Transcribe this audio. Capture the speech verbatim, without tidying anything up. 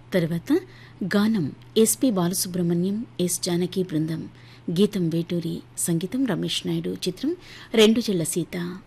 తర్వాత గానం SP Balasubrahmanyam, yes Janaki బృందం. గీతం వేటూరి, సంగీతం రమేష్ నాయుడు. చిత్రం రెండు జళ్ల సీత.